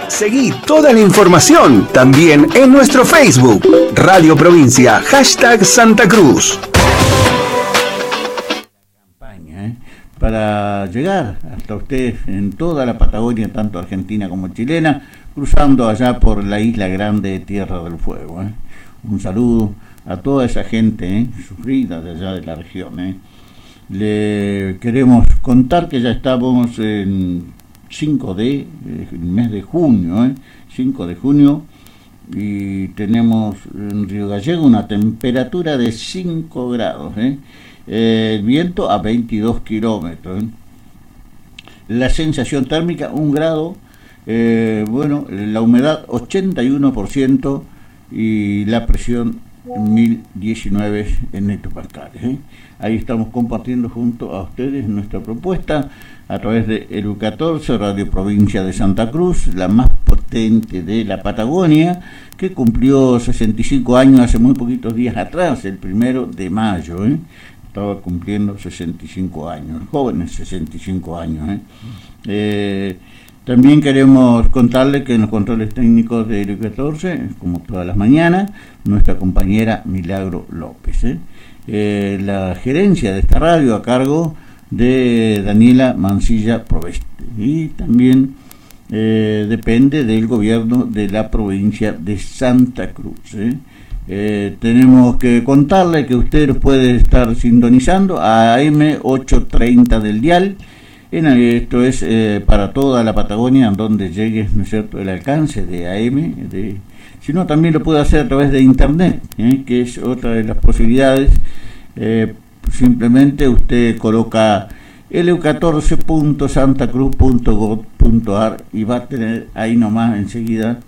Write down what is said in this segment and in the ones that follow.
Seguí toda la información también en nuestro Facebook, Radio Provincia, #Santa Cruz. Para llegar hasta ustedes en toda la Patagonia, tanto argentina como chilena, cruzando allá por la isla grande de Tierra del Fuego. Un saludo a toda esa gente sufrida de allá de la región. Le queremos contar que ya estamos en el mes de junio, 5 de junio, y tenemos en Río Gallego una temperatura de 5 grados, el viento a 22 kilómetros, la sensación térmica 1 grado, la humedad 81% y la presión 1019 en hectopascales. Ahí estamos compartiendo junto a ustedes nuestra propuesta a través de ELU14, Radio Provincia de Santa Cruz, la más potente de la Patagonia, que cumplió 65 años hace muy poquitos días atrás, el 1 de mayo. Estaba cumpliendo 65 años, jóvenes 65 años. También queremos contarle que en los controles técnicos de ELU14, como todas las mañanas, nuestra compañera Milagro López. La gerencia de esta radio a cargo de Daniela Mancilla Proveste, y también depende del gobierno de la provincia de Santa Cruz. Tenemos que contarle que usted nos puede estar sintonizando a AM 830 del dial. Esto es para toda la Patagonia, donde llegue, ¿no es cierto?, el alcance de AM, sino también lo puede hacer a través de internet, que es otra de las posibilidades. Simplemente usted coloca lu14.santacruz.gov.ar y va a tener ahí nomás enseguida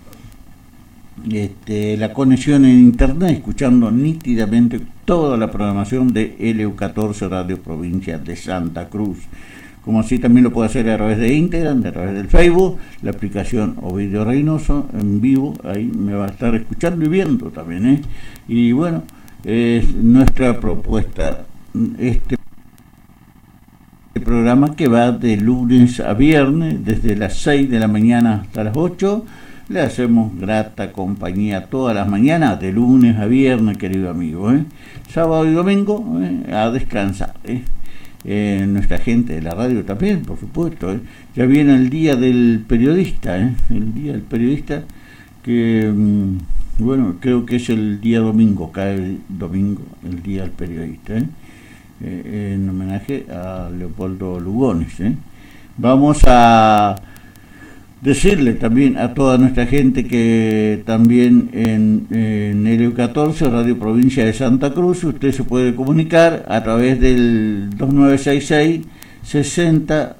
la conexión en internet, escuchando nítidamente toda la programación de LU14 Radio Provincia de Santa Cruz. Como así también lo puede hacer a través de Instagram, a través del Facebook, la aplicación Ovidio Reynoso en vivo, ahí me va a estar escuchando y viendo también, y bueno, es nuestra propuesta, este programa que va de lunes a viernes, desde las 6 de la mañana hasta las 8, le hacemos grata compañía todas las mañanas, de lunes a viernes, querido amigo, sábado y domingo, a descansar, nuestra gente de la radio también, por supuesto, ya viene el día del periodista, el día del periodista, que bueno, creo que es el día domingo, cae el domingo, el día del periodista, en homenaje a Leopoldo Lugones. Vamos a decirle también a toda nuestra gente que también en LU14, Radio Provincia de Santa Cruz, usted se puede comunicar a través del 2966 70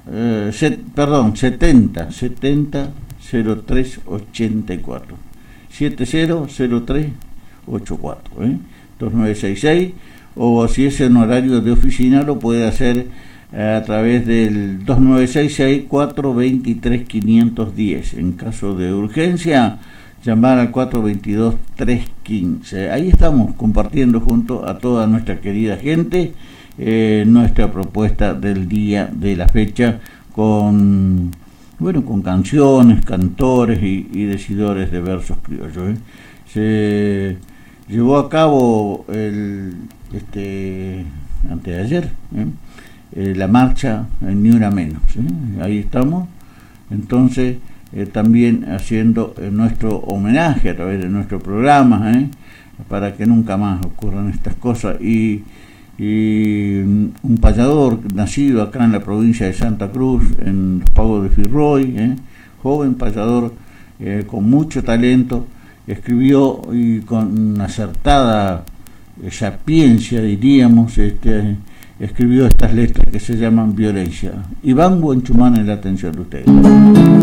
0384 700384, 2966, o si es en horario de oficina lo puede hacer a través del 2966-423-510. En caso de urgencia, llamar al 422-315. Ahí estamos compartiendo junto a toda nuestra querida gente nuestra propuesta del día de la fecha, con canciones, cantores y decidores de versos criollos. Se llevó a cabo anteayer la marcha Ni Una Menos, ahí estamos, entonces también haciendo nuestro homenaje a través de nuestro programa, para que nunca más ocurran estas cosas. Y un payador nacido acá en la provincia de Santa Cruz, en los Pagos de Firroy, joven payador con mucho talento, escribió, y con acertada sapiencia, diríamos, escribió estas letras que se llaman Violencia. Iván Buenchumán en la atención de ustedes.